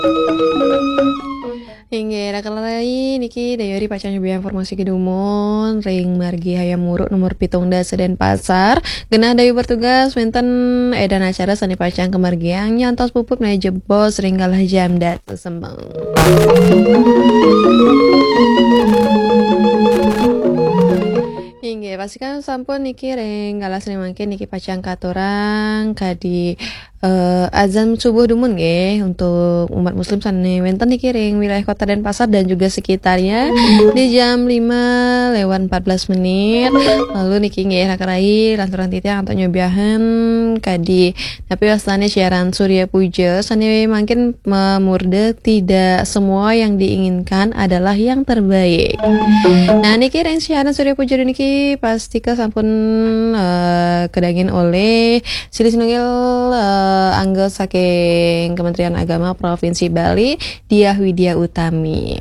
Hingga kalai niki dayori pacan nyoba informasi kedumon ring margi hayam muruk nomor pitung dasa dan pasar genah dayu bertugas wenten edan acara sani pacan kemargiang nyantos pupuk na jebos ring galah jam datu sembang. Hingga pastikan sampun niki ring galas mangkin niki pacang katurang kadi azan subuh dumun nggih untuk umat muslim sane wenten niki ring wilayah Kota Denpasar dan juga sekitarnya di jam 5:14 lalu niki nggih rakarai lanturan titiang atau nyobiahan kadi tapi wastane siaran Surya Puja sane mangkin memurde tidak semua yang diinginkan adalah yang terbaik. Nah niki ring siaran Surya Puja niki pasti sampun kedagin oleh Sili Sinungil anggota saking Kementerian Agama Provinsi Bali Diah Widya Utami.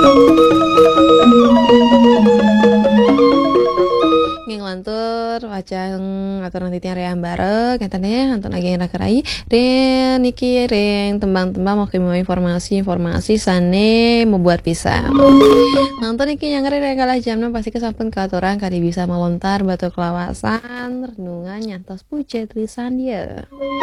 Nging lantur wacang atau nanti tiang ream bareng katanya nonton lagi yang rakerai dan niki ring tembang-tembang mau informasi sane membuat pisang nonton niki yang ngeri kalah jamnya pasti kesampun ke aturan kali bisa melontar batu kelawasan renungan nyantos puja tulisan dia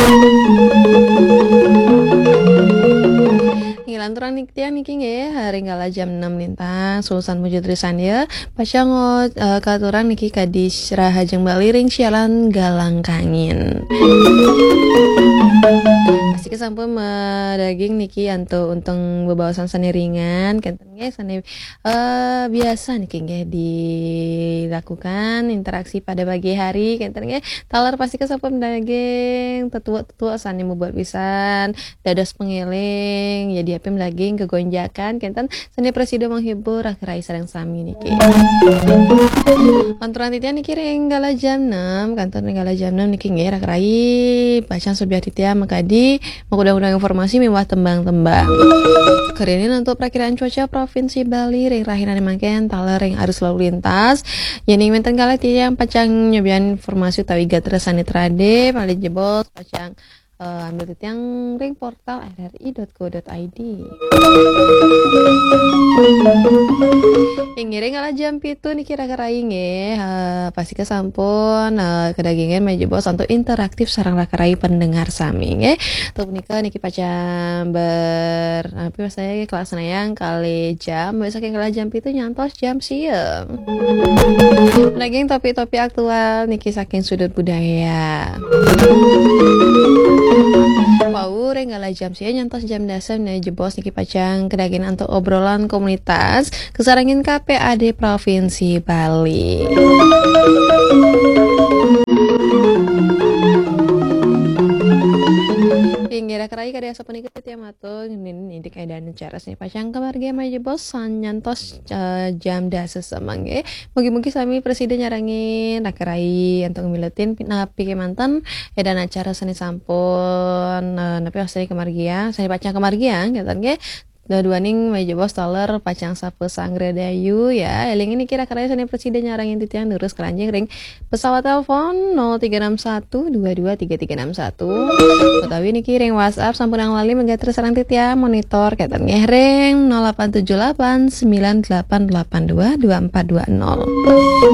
ngilanturan niki nggih hari ngala jam 6 lintang Sultan Puja tulisan dia pasang katuran niki kadis rahajeng baliring sialan galang kangin pasti kesampun daging niki anto untung bebawasan sani ringan kenten nggih sani biasa niki nggih dilakukan interaksi pada pagi hari kenten nggih talar pasti kesampun daging tetua sani membuat pisan dados pengiling jadi apem daging kegonjakan kenten sani presiden menghibur akhirai sareng sami niki kantoran titian niki ring gala jam 6 kantor gala jam 6 niki nggih akhirai bacaan subiah titian makadi mengundang-undang informasi mewah tembang-tembang kerenin untuk perakiraan cuaca Provinsi Bali ring rahinan mangken taler ring arus lalu lintas yening wenten kala titian pacang nyobian informasi utawi gatresani trade paling jebol pacang ambil titiang ring portal rri.co.id ngiring ala jam pitu nih kira-kira nggih pasti kesampun kedagingan meja bos untuk interaktif sarang rakarai pendengar sami nggih tuh nikah niki pacam tapi saya kelas nayang kali jam saking kala jam pitu nyantos jam siang lagi topik-topik aktual niki saking sudut budaya Wau renggala jam sia nyantos jam dasar nih jebos niki pacang kedagin untuk obrolan komunitas kesarangin KPAD Provinsi Bali. Hingga kerai kada asa penikah tiap matul ini di keadaan cara sini pacang kemarga maja bos nyantos jam dasar semangge mugi-mugi sami presiden nyarangin kerai untuk miletin napi kemantan edan acara seni sampun napi asli kemargia seni pacang kemargia gitu nge dua ning meja bos taler pacang sapu sangre dayu ya eling ini kira-kira seni presiden nyarangin titian lurus keranjing ring pesawat telepon 0361223361 utawi niki ring WhatsApp sampun yang lali menggater sarang titian monitor keten nggih ring 087898822420